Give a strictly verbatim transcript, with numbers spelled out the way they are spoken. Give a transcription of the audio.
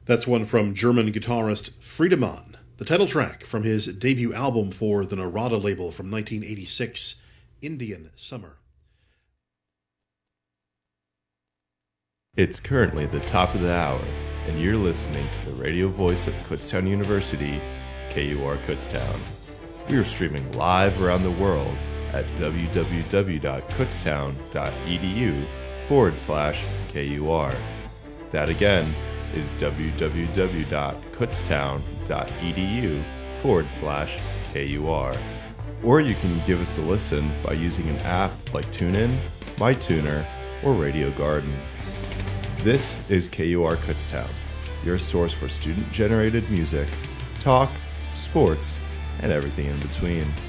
That's one from German guitarist Friedemann, the title track from his debut album for the Narada label from nineteen eighty-six, Indian Summer. It's currently the top of the hour, and you're listening to the radio voice of Kutztown University, K U R Kutztown. We are streaming live around the world at www.kutztown.edu forward slash KUR. That again is www.kutztown.edu forward slash KUR. Or you can give us a listen by using an app like TuneIn, MyTuner, or Radio Garden. This is K U R Kutztown, your source for student-generated music, talk, sports, and everything in between.